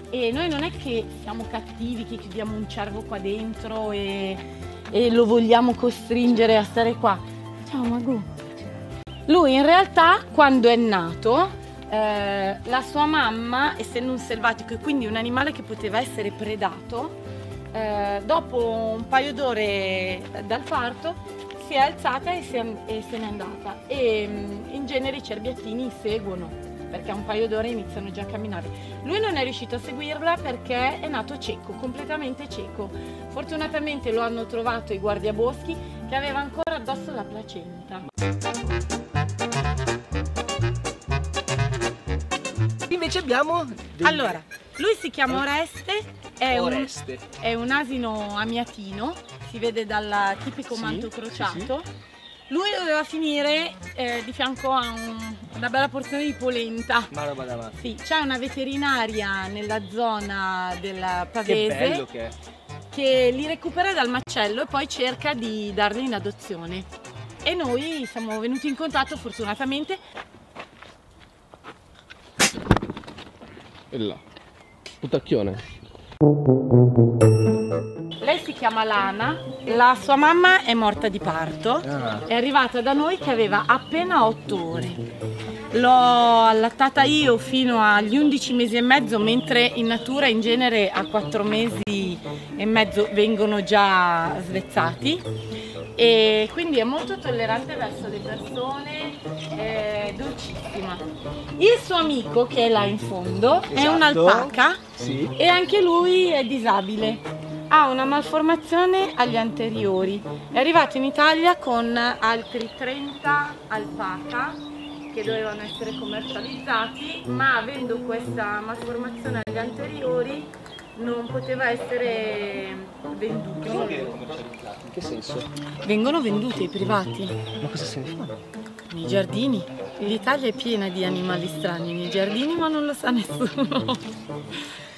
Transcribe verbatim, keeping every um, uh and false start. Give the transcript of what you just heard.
e noi non è che siamo cattivi, che chiudiamo un cervo qua dentro e, e lo vogliamo costringere a stare qua. Ciao Magù. Lui in realtà quando è nato, eh, la sua mamma, essendo un selvatico e quindi un animale che poteva essere predato, eh, dopo un paio d'ore dal parto si è alzata e, si è, e se n'è andata. E in genere i cerbiattini seguono, perché a un paio d'ore iniziano già a camminare. Lui non è riuscito a seguirla perché è nato cieco, completamente cieco. Fortunatamente lo hanno trovato i guardiaboschi che aveva ancora addosso la placenta. Invece abbiamo... Dei... Allora, lui si chiama Oreste, è, Oreste. Un, è un asino amiatino, si vede dal tipico Sì, manto crociato. sì, sì. Lui doveva finire eh, di fianco a un, una bella porzione di polenta. Ma roba da matti. Sì, c'è una veterinaria nella zona del Pavese Che bello che è. che li recupera dal macello e poi cerca di darli in adozione. E noi siamo venuti in contatto fortunatamente. E là, putacchione. Lei si chiama Lana, la sua mamma è morta di parto, Ah. è arrivata da noi che aveva appena otto ore. L'ho allattata io fino agli undici mesi e mezzo, mentre in natura in genere a quattro mesi e mezzo vengono già svezzati. E quindi è molto tollerante verso le persone, è dolcissima. Il suo amico che è là in fondo è Esatto. un'alpaca Sì. e anche lui è disabile. Ha una malformazione agli anteriori. È arrivato in Italia con altri trenta alpaca che dovevano essere commercializzati, ma avendo questa malformazione agli anteriori non poteva essere venduto. Commercializzati, in che senso? Vengono venduti ai privati, Ma cosa se ne fanno? nei giardini. L'Italia è piena di animali strani nei giardini, ma non lo sa nessuno.